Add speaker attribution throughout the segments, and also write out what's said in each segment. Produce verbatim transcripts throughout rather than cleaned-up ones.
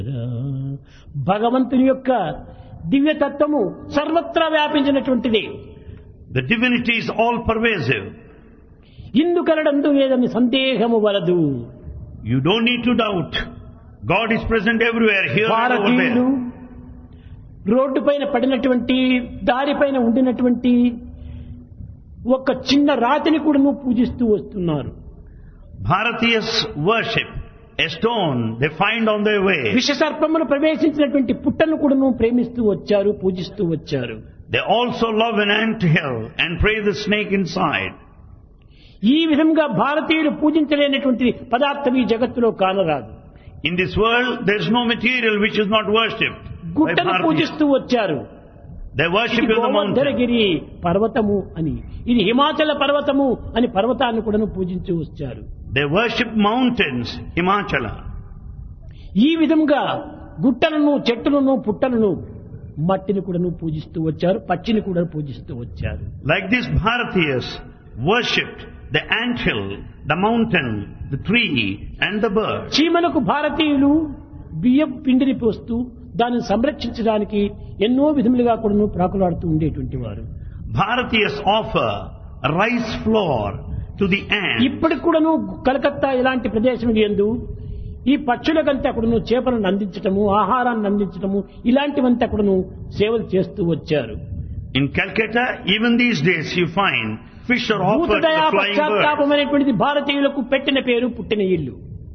Speaker 1: భగవంతుని యొక్క దివ్యతత్వము సర్వత్రా వ్యాపించినటువంటిది.
Speaker 2: The divinity is all pervasive.
Speaker 1: ఇందుకలడందు వేదని సందేహము వలదు.
Speaker 2: You don't need to doubt. God is present everywhere, here and over
Speaker 1: భారతీయులు
Speaker 2: there.
Speaker 1: రోడ్డు పైన పడినటువంటి దారి పైన ఉండినటువంటి ఒక చిన్న రాతిని కూడా పూజిస్తూ వస్తున్నారు.
Speaker 2: Bharatiyas worship a stone they find on their way.
Speaker 1: విషసర్పమును ప్రవేశించినటువంటి పుట్టను కూడా ప్రేమిస్తూ వచ్చారు, పూజిస్తూ వచ్చారు.
Speaker 2: They also love an anthill and pray the snake inside.
Speaker 1: ఈ విధంగా భారతీయులు పూజించలేనటువంటి పదార్థం ఈ జగత్తులో కానరాదు.
Speaker 2: In this world there is no material which is not worshipped by
Speaker 1: గుట్టను
Speaker 2: Bharatiyas.
Speaker 1: పూజిస్తూ వచ్చారు.
Speaker 2: They worship
Speaker 1: ఇది
Speaker 2: in the mountain.
Speaker 1: గోవర్ధనగిరి పర్వతము అని, ఇది హిమాచల పర్వతము అని పర్వతాన్ని కూడా పూజించి వచ్చారు.
Speaker 2: They worship mountains, Himachala.
Speaker 1: ఈ విధంగా గుట్టలను, చెట్టులను, పుట్టలను, మట్టిని కూడా పూజిస్తూ వచ్చారు, పచ్చిని కూడా పూజిస్తూ వచ్చారు.
Speaker 2: Like this, Bharatiyas worshipped the anthill, the mountain, the tree and the bird.
Speaker 1: చీమలకు భారతీయులు బియ్యం పిండిని పోస్తూ దానిని సంరక్షించడానికి ఎన్నో విధములుగా కూడా ప్రాకులాడుతూ ఉండేటువంటి వారు.
Speaker 2: Bharatiyas offer rice flour to the ant.
Speaker 1: ఇప్పటికి కూడాను కలకత్తా ఇలాంటి ప్రదేశం యందు ఈ పక్షులకంతా కూడాను చేపలను అందించటము, ఆహారాన్ని అందించటము, ఇలాంటివంతా కూడాను సేవలు చేస్తూ వచ్చారు.
Speaker 2: In Calcutta, even these days you find fish are offered to
Speaker 1: భూతదయా
Speaker 2: the flying
Speaker 1: పశ్చాత్తాపం
Speaker 2: bird.
Speaker 1: అనేటువంటిది భారతీయులకు పెట్టిన పేరు, పుట్టిన ఇల్లు.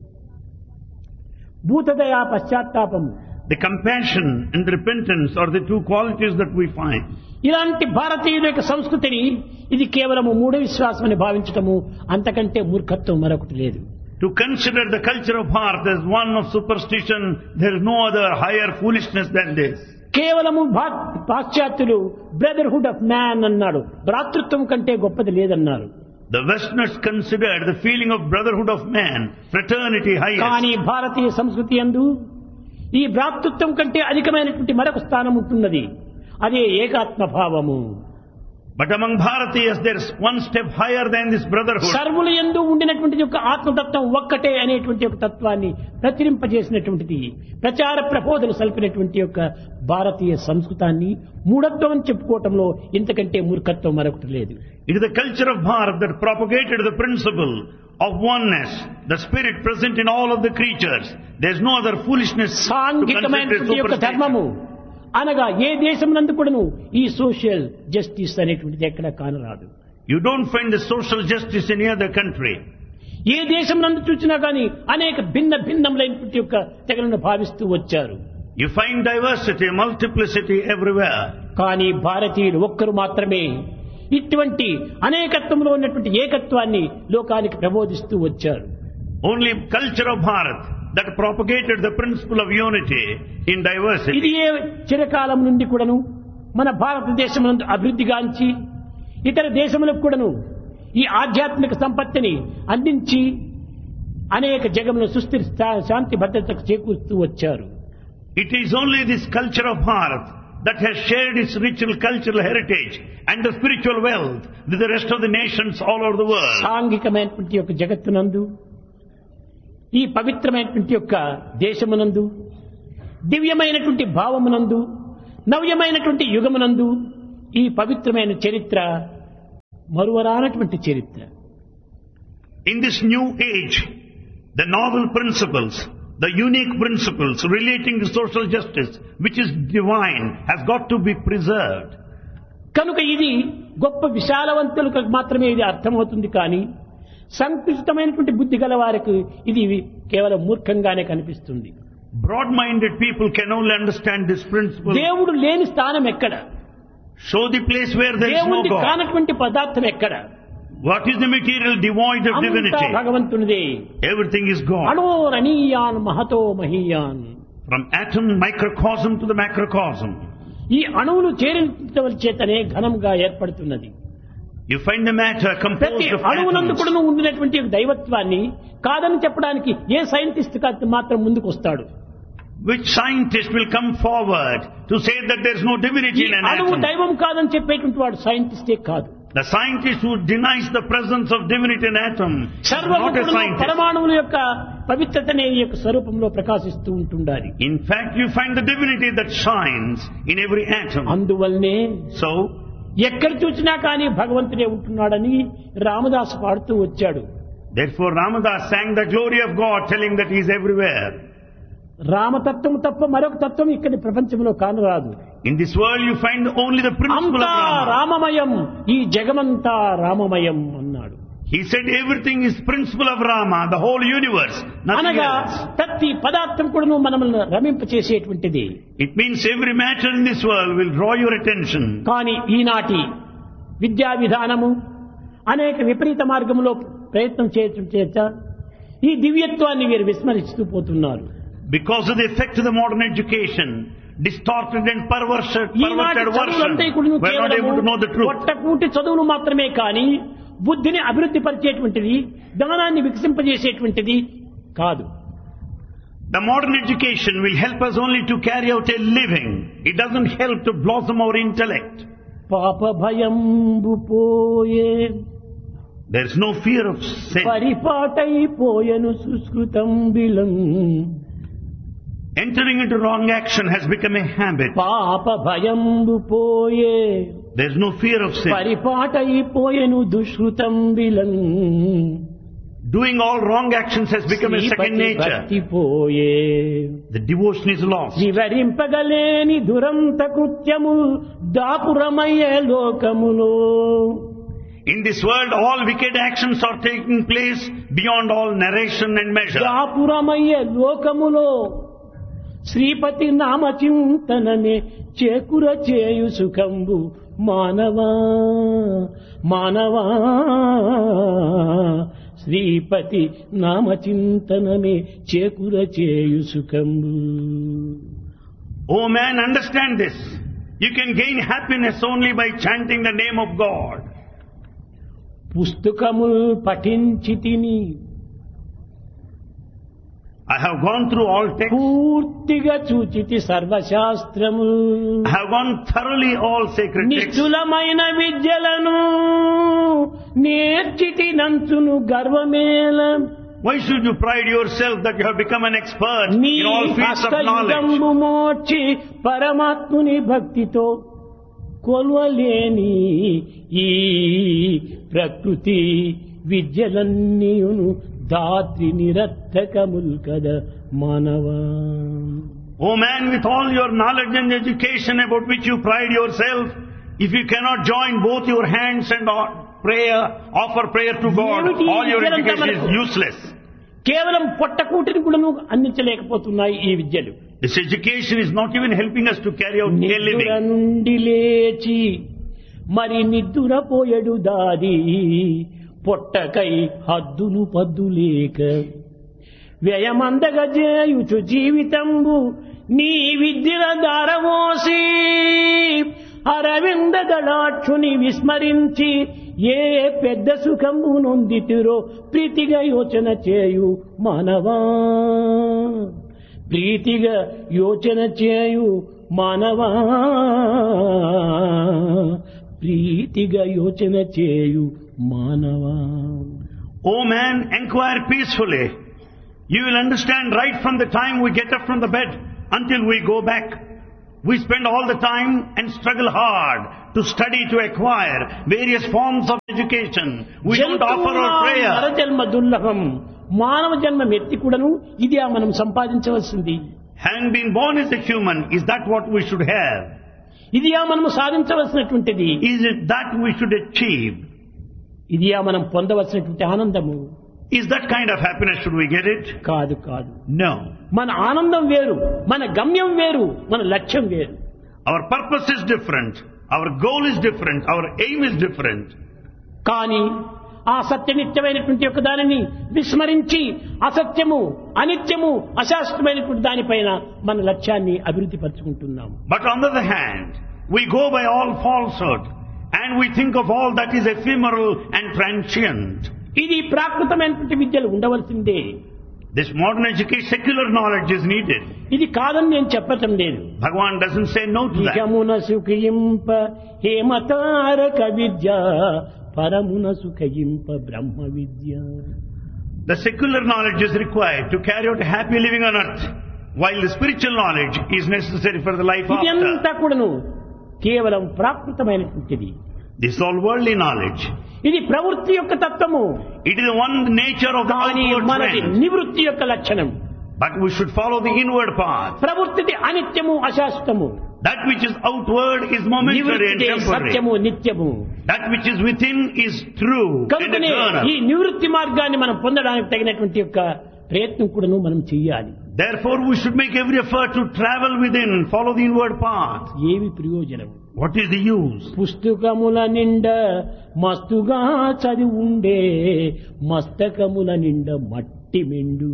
Speaker 1: భూతదయా పశ్చాత్తాపము,
Speaker 2: The compassion and the repentance are the two qualities that we find.
Speaker 1: ఇలాంటి భారతీయుల యొక్క సంస్కృతిని ఇది కేవలము మూఢ విశ్వాసం అని భావించటము అంతకంటే మూర్ఖత్వం మరొకటి లేదు.
Speaker 2: To consider the culture of Bharat as one of superstition, there is no other higher foolishness than this.
Speaker 1: కేవలము భా- పాశ్చాత్యులు బ్రదర్హుడ్ ఆఫ్ మ్యాన్ అన్నాడు, భ్రాతృత్వం కంటే గొప్పది లేదన్నారు.
Speaker 2: The Westerners considered the feeling of brotherhood of man, fraternity
Speaker 1: కానీ
Speaker 2: highest.
Speaker 1: భారతీయ సంస్కృతి యందు ఈ భ్రాతృత్వం కంటే అధికమైనటువంటి మరొక స్థానం ఉంటున్నది, అదే ఏకాత్మ భావము.
Speaker 2: But among Bharatiyas there is one step higher than this brotherhood.
Speaker 1: సర్వుల యందు ఉండినటువంటి యొక్క ఆత్మతత్వం ఒక్కటే అనేటువంటి ఒక తత్వాన్ని ప్రచురింపజేసినటువంటిది, ప్రచార ప్రబోధలు సల్పినటువంటి యొక్క భారతీయ సంస్కృతాన్ని మూఢత్వం అని చెప్పుకోవటంలో ఇంతకంటే మూర్ఖత్వం మరొకటి లేదు.
Speaker 2: It is the culture of Bharat that propagated the principle of oneness, the spirit present in all of the creatures. There is no other foolishness to consider
Speaker 1: సాంఘికమైనటువంటి యొక్క ధర్మము
Speaker 2: superstition.
Speaker 1: అనగా ఏ దేశం నందు కూడాను ఈ సోషల్ జస్టిస్ అనేటువంటిది ఎక్కడ కానరాదు.
Speaker 2: You don't find the social justice in any other country.
Speaker 1: ఏ దేశం నందు చూసినా గానీ అనేక భిన్న భిన్నములైనటువంటి యొక్క తెగలను భావిస్తూ వచ్చారు.
Speaker 2: You find diversity, multiplicity everywhere.
Speaker 1: కానీ భారతీయులు ఒక్కరు మాత్రమే ఇటువంటి అనేకత్వంలో ఉన్నటువంటి ఏకత్వాన్ని లోకానికి ప్రబోధిస్తూ వచ్చారు.
Speaker 2: Only culture of Bharat that propagated the principle of unity in
Speaker 1: ఇది
Speaker 2: diversity.
Speaker 1: ఏ చిరకాలం నుండి కూడాను మన భారతదేశం నందు అభివృద్ధిగాంచి ఇతర దేశములకు కూడాను ఈ ఆధ్యాత్మిక సంపత్తిని అందించి అనేక జగముల సుస్థిర శా- శాంతి భద్రతకు చేకూరుస్తూ వచ్చారు.
Speaker 2: It is only this culture of Bharat that has shared its ritual cultural heritage and the spiritual wealth with the rest of the nations all over the world.
Speaker 1: సాంఘికమైనటువంటి యొక్క జగత్తునందు, ఈ పవిత్రమైనటువంటి యొక్క దేశమునందు, దివ్యమైనటువంటి భావమునందు, నవ్యమైనటువంటి యుగమునందు ఈ పవిత్రమైన చరిత్ర మరువరానటువంటి చరిత్ర.
Speaker 2: In this new age, the novel principles, the unique principles relating to social justice, which is divine, has got to be preserved.
Speaker 1: కనుక ఇది గొప్ప విశాలవంతులకు మాత్రమే ఇది అర్థమవుతుంది, కానీ సంకుచితమైనటువంటి బుద్ధి గల వారికి ఇది కేవలం మూర్ఖంగానే కనిపిస్తుంది.
Speaker 2: Broad-minded people can only understand this principle.
Speaker 1: దేవుడు లేని స్థానం ఎక్కడ?
Speaker 2: Show the place where there is no
Speaker 1: దేవుడి
Speaker 2: God.
Speaker 1: కానటువంటి పదార్థం ఎక్కడ?
Speaker 2: What is the material devoid of
Speaker 1: అంతా
Speaker 2: divinity?
Speaker 1: భగవంతునిదే.
Speaker 2: Everything is God.
Speaker 1: అణోరణీయాన్ Mahato మహీయాన్.
Speaker 2: From atom, microcosm to the macrocosm.
Speaker 1: ఈ అణువులు చేరించవల చేతనే ఘనంగా ఏర్పడుతున్నది.
Speaker 2: You find the matter
Speaker 1: ప్రతి
Speaker 2: composed of
Speaker 1: అణువునందు
Speaker 2: atoms.
Speaker 1: కూడా ఉండినటువంటి దైవత్వాన్ని కాదని చెప్పడానికి ఏ సైంటిస్ట్ మాత్రం ముందుకు వస్తాడు?
Speaker 2: Which scientist will come forward to say that there is no divinity
Speaker 1: ఈ
Speaker 2: in an
Speaker 1: అణువు
Speaker 2: atom?
Speaker 1: దైవం కాదని చెప్పేటువంటి వాడు సైంటిస్టే కాదు.
Speaker 2: The scientist who denies the presence of divinity in atom is
Speaker 1: సర్వము
Speaker 2: not a
Speaker 1: కూడాను
Speaker 2: scientist.
Speaker 1: పరమాణువుల యొక్క పవిత్రతనే ఈ యొక్క స్వరూపంలో ప్రకాశిస్తూ ఉంటుండాలి.
Speaker 2: In fact, you find the divinity that shines in every atom.
Speaker 1: అందువల్లనే
Speaker 2: So,
Speaker 1: ఎక్కడ చూసినా కానీ భగవంతుడే ఉంటున్నాడని రామదాసు పాడుతూ వచ్చాడు.
Speaker 2: therefore Ramadas sang the glory of God, telling that He is everywhere.
Speaker 1: రామతత్వం తప్ప మరొక తత్వం ఇక్కడి ప్రపంచంలో కానరాదు.
Speaker 2: In this world you find only the principle
Speaker 1: అంతా
Speaker 2: of Rama.
Speaker 1: రామమయం, ఈ జగమంతా రామమయం అన్నాడు.
Speaker 2: He said everything is principle of Rama, the whole universe, nothing
Speaker 1: అనగా
Speaker 2: else.
Speaker 1: ప్రతి పదార్థం కూడా మనల్ని రమింప చేసేటువంటిది.
Speaker 2: It means every matter in this world will draw your attention.
Speaker 1: కానీ ఈనాటి విద్యా విధానము అనేక విపరీత మార్గంలో ప్రయత్నం చేయటం చేత ఈ దివ్యత్వాన్ని వీరు విస్మరిస్తూ పోతున్నారు.
Speaker 2: Because of the effect of the modern education, distorted and perverted,
Speaker 1: ఈనాటి
Speaker 2: perverted version,
Speaker 1: చదువులంతా కూడా
Speaker 2: we are not able to know the truth.
Speaker 1: పొట్టకూటి చదువులు మాత్రమే కానీ బుద్ధిని అభివృద్ధి పరిచేటువంటిది, జ్ఞానాన్ని వికసింపజేసేటువంటిది కాదు.
Speaker 2: The modern education will help us only to carry out a living. It doesn't help to blossom our intellect.
Speaker 1: పాప భయంబు పోయే
Speaker 2: There is no fear of sin.
Speaker 1: పరిపాటైపోయెను సుస్కృతం బిలం.
Speaker 2: Entering into wrong action has become a habit.
Speaker 1: పాప భయంబు పోయే
Speaker 2: There is no fear of sin.
Speaker 1: పరిపాటైపోయెను దుష్కృతం బిలం.
Speaker 2: Doing all wrong actions has become a second nature.
Speaker 1: భక్తిపోయే
Speaker 2: The devotion is lost.
Speaker 1: వివరింపగలేని దురంత కృత్యము దాపురమయ్యే లోకములో.
Speaker 2: In this world, all wicked actions are taking place beyond all narration and measure.
Speaker 1: దాపురమయ్యే లోకములో శ్రీపతి నామచింతనమే చేకుర చేయు సుఖంబు మానవా మానవా. శ్రీపతి నామచింతనమే చేకుర చేయు సుఖంబు.
Speaker 2: Oh man, understand this. You can gain happiness only by chanting the name of God.
Speaker 1: పుస్తకముల్ పఠించి తిని
Speaker 2: I have gone through all texts.
Speaker 1: పూర్తిగా చూచితి సర్వశాస్త్రము.
Speaker 2: I have gone thoroughly all sacred texts.
Speaker 1: నిశ్చలమైన విద్యలను నేర్చితి నంచును గర్వమేల.
Speaker 2: Why should you pride yourself that you have become an expert
Speaker 1: నీ
Speaker 2: in all fields of knowledge?
Speaker 1: హస్తయుగంబు మోర్చి పరమాత్ముని భక్తితో కొల్వలేని ఈ ప్రకృతి విద్యలన్నీయును దాత్రి నిరర్థకముల్ కద మానవా.
Speaker 2: Oh man, with all your knowledge and education about which you pride yourself, if you cannot join both your hands and prayer, offer prayer to God, all your education is useless.
Speaker 1: కేవలం పొట్టకూటిని కూడా అందించలేకపోతున్నాయి ఈ విద్యలు.
Speaker 2: This education is not even helping us to carry out a
Speaker 1: నిద్ర
Speaker 2: living.
Speaker 1: నుండి లేచి మరి నిద్దురపోయడు దాది పొట్టకై హద్దులు పద్దులేక వ్యయమందగ చేయుచు జీవితంబు నీ విద్యల దారవోసి అరవింద దళాక్షుని విస్మరించి ఏ పెద్ద సుఖము నొందితిరో ప్రీతిగా యోచన చేయు మానవా. ప్రీతిగా యోచన చేయు మానవా. ప్రీతిగా యోచన చేయు మానవా.
Speaker 2: Oh man, inquire peacefully. You will understand right from the time we get up from the bed until we go back. We spend all the time and struggle hard to study, to acquire various forms of education. We don't offer our prayer.
Speaker 1: నరజన్మ దుర్లభం. మానవ జన్మ ఎత్తి కూడాను ఇది మనం సంపాదించవలసింది.
Speaker 2: Having been born as a human, is that what we should have?
Speaker 1: ఇది మనము సాధించవలసినటువంటిది.
Speaker 2: Is it that we should achieve?
Speaker 1: ఇది మనం పొందవలసినటువంటి ఆనందము.
Speaker 2: Is that kind of happiness, should we get it?
Speaker 1: కాదు కాదు.
Speaker 2: No.
Speaker 1: మన ఆనందం వేరు, మన గమ్యం వేరు, మన లక్ష్యం వేరు.
Speaker 2: Our purpose is different. Our goal is different. Our aim is different.
Speaker 1: కానీ ఆ సత్యనిత్యమైనటువంటి యొక్క దానిని విస్మరించి అసత్యము, అనిత్యము, అశాశ్వతమైనటువంటి దానిపైన మన లక్ష్యాన్ని అభివృద్ధి పరుచుకుంటున్నాము.
Speaker 2: But on the other hand, we go by all falsehood and we think of all that is ephemeral and transient.
Speaker 1: ఇది ప్రాకృతమైనటువంటి విద్యలు ఉండవలసిందే.
Speaker 2: This modern education, secular knowledge is needed.
Speaker 1: ఇది కాదని నేను చెప్పటం లేదు.
Speaker 2: Bhagavan doesn't say no to that.
Speaker 1: ఇకమున సుఖయింప హేమతారక Vidya పరమున సుఖయింప Brahma Vidya.
Speaker 2: The secular knowledge is required to carry out a happy living on earth, while the spiritual knowledge is necessary for the life after.
Speaker 1: ఇదంతా కూడాను కేవలం ప్రాకృతమైనటువంటిది.
Speaker 2: This is all worldly knowledge.
Speaker 1: ఇది ప్రవృత్తి యొక్క తత్వము.
Speaker 2: It is the one nature of the
Speaker 1: కానీ
Speaker 2: outward
Speaker 1: మనది
Speaker 2: trend.
Speaker 1: నివృత్తి యొక్క లక్షణం.
Speaker 2: But we should follow the inward path.
Speaker 1: ప్రవృత్తి అనిత్యము అశాశ్వతము.
Speaker 2: That which is outward is momentary and
Speaker 1: నివృత్తి
Speaker 2: temporary.
Speaker 1: సత్యము నిత్యము.
Speaker 2: That which is within is true and
Speaker 1: కనుకనే ఈ
Speaker 2: eternal.
Speaker 1: నివృత్తి మార్గాన్ని మనం పొందడానికి తగినటువంటి యొక్క ప్రయత్నం కూడాను మనం చెయ్యాలి.
Speaker 2: Therefore we should make every effort to travel within, follow the inward path.
Speaker 1: ఏవి ప్రయోజనం?
Speaker 2: What is the use?
Speaker 1: పుస్తకముల నిండ మస్తుగా చదివుండే మస్తకముల నిండ మట్టి మెండు.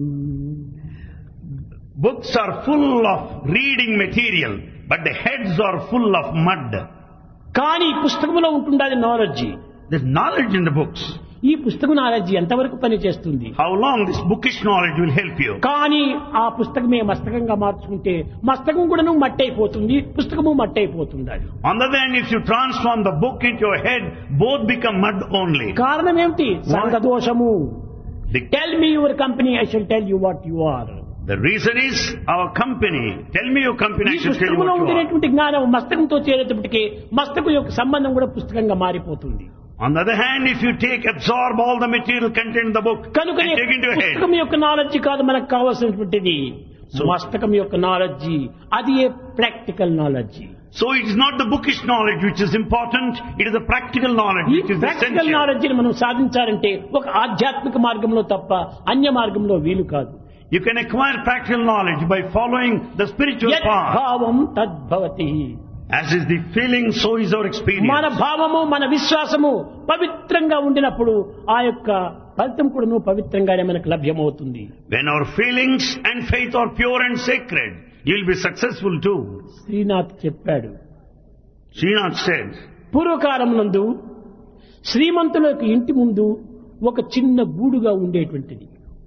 Speaker 2: Books are full of reading material, but the heads are full of mud.
Speaker 1: కానీ పుస్తకములో ఉంటుండాలి knowledge.
Speaker 2: There's knowledge in the books.
Speaker 1: ఈ పుస్తకం నాలెడ్జి ఎంతవరకు పనిచేస్తుంది?
Speaker 2: How long this bookish knowledge will help you?
Speaker 1: కానీ ఆ పుస్తకమే మస్తకంగా మార్చుకుంటే మస్తకం కూడాను మట్టి అయిపోతుంది, పుస్తకము మట్టి అయిపోతుంది.
Speaker 2: On the other hand, if you transform the book into your head, both become mud only.
Speaker 1: కారణం ఏమిటి? సంఘదోషము.
Speaker 2: The,
Speaker 1: tell me your company, I shall tell you what you are.
Speaker 2: the reason is our company. Tell me your company,
Speaker 1: ఈ
Speaker 2: I should tell you
Speaker 1: పుస్తకంలో
Speaker 2: what you are.
Speaker 1: ఉండేటువంటి జ్ఞానం మస్తకంతో చేరేటప్పటికీ మస్తకం యొక్క సంబంధం కూడా పుస్తకంగా మారిపోతుంది.
Speaker 2: On the other hand, if you take, absorb all the material content in the book and
Speaker 1: కనుకనే
Speaker 2: take into your head,
Speaker 1: పుస్తకం యొక్క నాలెడ్జి కాదు మనకు కావాల్సినటువంటిది, మస్తకం యొక్క నాలెడ్జి. అది a practical knowledge.
Speaker 2: so it is not the bookish knowledge which is important, it is the practical knowledge
Speaker 1: ఈ
Speaker 2: which is
Speaker 1: practical
Speaker 2: essential.
Speaker 1: నాలెడ్జిని మనం సాధించాలంటే ఒక ఆధ్యాత్మిక మార్గంలో తప్ప అన్య మార్గంలో వీలు కాదు.
Speaker 2: You can acquire practical knowledge by following the spiritual
Speaker 1: యత్
Speaker 2: path.
Speaker 1: భావం తద్భవతి.
Speaker 2: As is the feeling, so is our
Speaker 1: మన
Speaker 2: experience.
Speaker 1: భావము మన విశ్వాసము పవిత్రంగా ఉండినప్పుడు ఆ యొక్క ఫలితం కూడాను పవిత్రంగానే మనకు లభ్యమవుతుంది.
Speaker 2: When our feelings and faith are pure and sacred, you will be successful too.
Speaker 1: Srinath చెప్పాడు,
Speaker 2: Srinath said,
Speaker 1: పూర్వకాలం నందు శ్రీమంతుల యొక్క ఇంటి ముందు ఒక చిన్న గూడుగా ఉండేటువంటిది.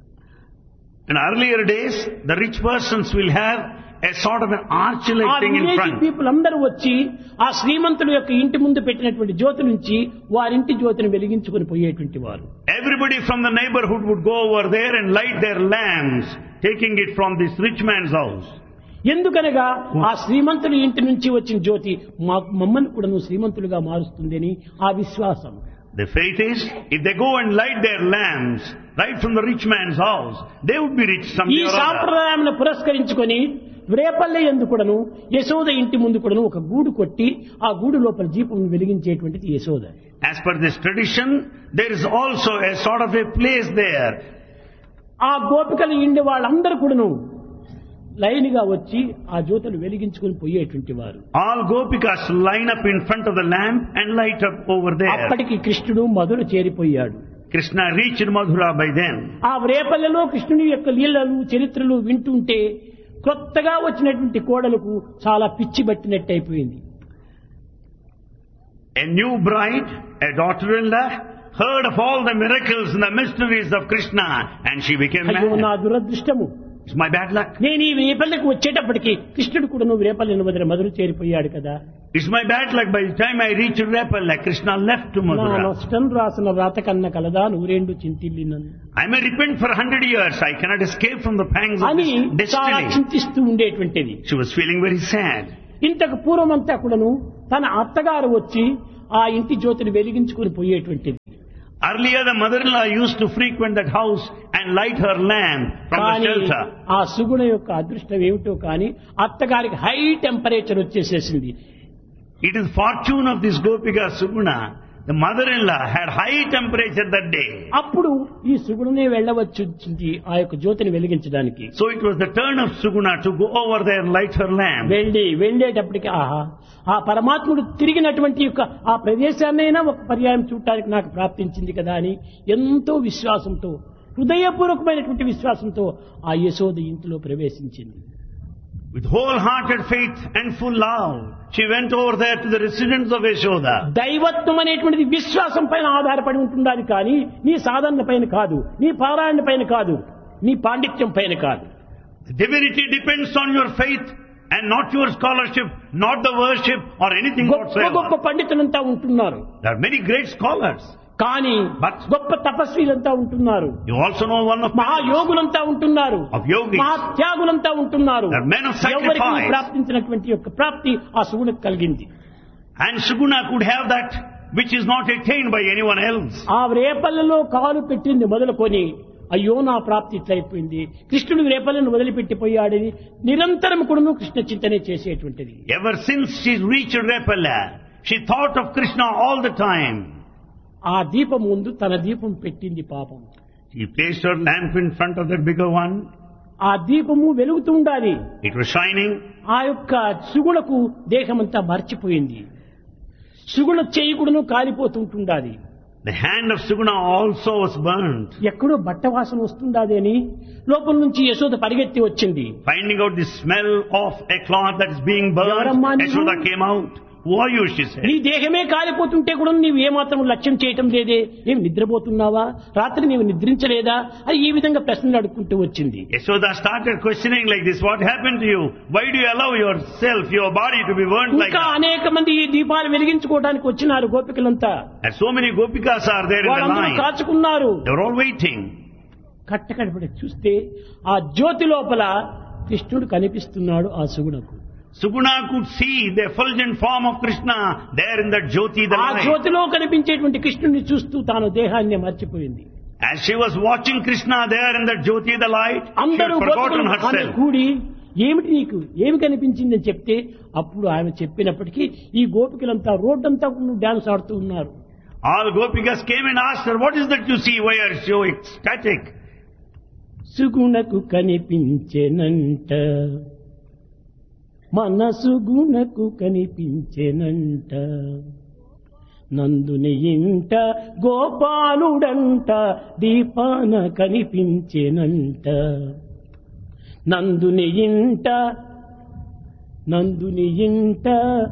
Speaker 2: in earlier days, the rich persons will have a sort of an arch-like
Speaker 1: ఆ
Speaker 2: thing in
Speaker 1: village
Speaker 2: front.
Speaker 1: People అందరూ వచ్చి ఆ శ్రీమంతుల యొక్క ఇంటి ముందు పెట్టినటువంటి జ్యోతి నుంచి వారింటి జ్యోతిని వెలిగించుకొని పోయేటువంటి వారు.
Speaker 2: Everybody from the neighborhood would go over there and light their lamps, taking it from this rich man's house.
Speaker 1: ఎందుకనగా ఆ శ్రీమంతుల ఇంటి నుంచి వచ్చిన జ్యోతి మా మమ్మల్ని కూడా శ్రీమంతులుగా మారుస్తుందని ఆ విశ్వాసం.
Speaker 2: The faith is, if they go and light their lamps right from the rich man's house, they would be rich
Speaker 1: ఈ
Speaker 2: someday or other.
Speaker 1: సాంప్రదాయాన్ని పురస్కరించుకొని రేపల్లె ఎందు కూడాను యశోద ఇంటి ముందు కూడాను ఒక గూడు కొట్టి ఆ గూడు లోపల దీపం వెలిగించేటువంటిది Yashoda.
Speaker 2: As per this tradition, there is also a sort of a place there.
Speaker 1: ఆ గోపికలు ఇండి వాళ్ళందరూ కూడాను లైన్ గా వచ్చి ఆ జ్యోతులు వెలిగించుకొని పోయేటువంటి వారు.
Speaker 2: All gopikas line up in front of the lamp and light up over there.
Speaker 1: అప్పటికి కృష్ణుడు మధుర చేరిపోయాడు.
Speaker 2: Krishna reached Madhura by then.
Speaker 1: ఆ రేపల్లెలో కృష్ణుని యొక్క లీలలు చరిత్రలు వింటుంటే కొత్తగా వచ్చినటువంటి కోడలకు చాలా పిచ్చి పట్టినట్టు అయిపోయింది.
Speaker 2: A new bride, a daughter-in-law, heard of all the miracles and the mysteries of Krishna, and she became
Speaker 1: అయ్యో నా
Speaker 2: mad.
Speaker 1: దురదృష్టము,
Speaker 2: It's my bad luck.
Speaker 1: నేను ఈ రేపల్లెకు వచ్చేటప్పటికి కృష్ణుడు కూడా నువ్వు రేపల్లెను వదిలి మధుర చేరిపోయాడు కదా.
Speaker 2: It's my bad luck. By the time I reached Repalla, Krishna left to
Speaker 1: నా
Speaker 2: Madhura.
Speaker 1: నష్టం రాసిన వ్రాత కన్న కలదా నూరేండు చింతిల్లినను
Speaker 2: I may repent for a hundred years. I cannot escape from the pangs of
Speaker 1: అని
Speaker 2: this
Speaker 1: చాలా
Speaker 2: destiny.
Speaker 1: చింతిస్తూ ఉండేటువంటిది.
Speaker 2: She was feeling very sad.
Speaker 1: ఇంతకు పూర్వమంతా కూడాను తన అత్తగారు వచ్చి ఆ ఇంటి జ్యోతిని వెలిగించుకుని పోయేటువంటిది.
Speaker 2: Earlier, the mother-in-law used to frequent that house and light her lamp from the
Speaker 1: కానీ
Speaker 2: shelter.
Speaker 1: ఆ సుగుణ యొక్క అదృష్టం ఏమిటో కానీ అత్తగారికి high temperature వచ్చేసేసింది.
Speaker 2: It is fortune of this Gopika Suguna. The mother-in-law had high temperature that day.
Speaker 1: అప్పుడు ఈ సుగుణనే వెళ్ళవచ్చు ఆ యొక్క జ్యోతిని వెలిగించడానికి.
Speaker 2: So it was the turn of Suguna to go over there and light her lamp.
Speaker 1: వెళ్ళి వెళ్ళేటప్పటికి ఆహా, ఆ పరమాత్ముడు తిరిగినటువంటి యొక్క ఆ ప్రదేశాన్నైనా ఒక పర్యాయం చూడటానికి నాకు ప్రాప్తించింది కదా అని ఎంతో విశ్వాసంతో, హృదయపూర్వకమైనటువంటి విశ్వాసంతో ఆ యశోద ఇంటిలో ప్రవేశించింది.
Speaker 2: With wholehearted faith and full love, she went over there to the residence of Yashoda.
Speaker 1: దైవత్వం అనేటువంటిది విశ్వాసం పైన ఆధారపడి ఉంటుండాలి కానీ నీ సాధన పైన కాదు, నీ పారాయణ పైన కాదు, నీ పాండిత్యం పైన కాదు.
Speaker 2: Divinity depends on your faith and not your scholarship, not the worship or anything
Speaker 1: గొప్ప గొప్ప
Speaker 2: whatsoever.
Speaker 1: పండితులంతా ఉంటున్నారు,
Speaker 2: There are many great scholars.
Speaker 1: కానీ
Speaker 2: But
Speaker 1: గొప్ప తపస్వీలంతా ఉంటున్నారు,
Speaker 2: you also know one of
Speaker 1: మహాయోగులంతా ఉంటున్నారు,
Speaker 2: of yogis.
Speaker 1: మహాత్యాగులంతా ఉంటున్నారు.
Speaker 2: They are men of
Speaker 1: ఎవరికి
Speaker 2: sacrifice.
Speaker 1: ప్రాప్తించినటువంటి యొక్క ప్రాప్తి ఆ సుగుణకు కలిగింది.
Speaker 2: And Suguna could have that which is not attained by anyone else.
Speaker 1: ఆ రేపల్లలో కాలు పెట్టింది మొదలుకొని అయ్యో నా ప్రాప్తి ఇట్లయిపోయింది, కృష్ణుడు రేపలను వదిలిపెట్టిపోయాడని నిరంతరం కూడా కృష్ణ చింతనే చేసేటువంటిది.
Speaker 2: Ever since she reached Repala, she thought of Krishna all the time.
Speaker 1: ఆ దీపం ముందు తన దీపం పెట్టింది పాపం.
Speaker 2: She placed her lamp in front of that bigger one.
Speaker 1: ఆ దీపము వెలుగుతూ ఉండాలి,
Speaker 2: It was shining.
Speaker 1: ఆ యొక్క సుగుణకు దేహమంతా మర్చిపోయింది. సుగుణ చేయకుడును కాలిపోతుంటుండాలి.
Speaker 2: The hand of Suguna also was burnt.
Speaker 1: ఎక్కడో బట్ట వాసన వస్తుండాది అని లోపల నుంచి యశోద పరిగెత్తి వచ్చింది.
Speaker 2: Finding out the smell of a cloth that is being burned,
Speaker 1: ఎవరమ్మా నీవు?
Speaker 2: Yashoda came out. Who are you? She said.
Speaker 1: నీ దేహమే కాలిపోతుంటే కూడా నీవు ఏమాత్రం లక్ష్యం చేయటం లేదే, ఏం నిద్రపోతున్నావా, రాత్రి నీవు నిద్రించలేదా అని ఈ విధంగా ప్రశ్నలు అడుక్కుంటూ వచ్చింది.
Speaker 2: Yashoda started questioning like this. What happened to you? Why do you allow yourself, your body to be burnt like
Speaker 1: ఇంకా
Speaker 2: that?
Speaker 1: అనేక మంది ఈ దీపాలు వెలిగించుకోవడానికి వచ్చినారు గోపికలంతా.
Speaker 2: And so many gopikas are there in the
Speaker 1: వాళ్ళందరూ
Speaker 2: line.
Speaker 1: కాచుకున్నారు.
Speaker 2: They were all waiting.
Speaker 1: కట్టకడపడి చూస్తే ఆ జ్యోతి లోపల కృష్ణుడు కనిపిస్తున్నాడు ఆ సుగుణకు.
Speaker 2: Suguna could see the effulgent form of Krishna there in that Jyoti, the
Speaker 1: ఆ
Speaker 2: light.
Speaker 1: జ్యోతిలో కనిపించేటువంటి కృష్ణుడిని చూస్తూ తాను దేహాన్ని మర్చిపోయింది.
Speaker 2: As she was watching Krishna there in that Jyoti, the light, she had
Speaker 1: అందరూ
Speaker 2: forgotten
Speaker 1: గోపికలు ఆమె
Speaker 2: herself.
Speaker 1: కూడి ఏమిటి నీకు ఏమి కనిపించిందని చెప్తే అప్పుడు ఆమె చెప్పినప్పటికీ ఈ గోపికలంతా రోడ్డంతా డాన్స్ ఆడుతూ ఉన్నారు.
Speaker 2: All gopikas came and asked her, what is that you see? Why are you so ecstatic?
Speaker 1: సుగుణకు కనిపించెనంట, మనసు గుణకు కనిపించెనంట, నందుని ఇంట గోపాలుడంట దీపాన కనిపించెనంట, నందుని ఇంట నందుని ఇంట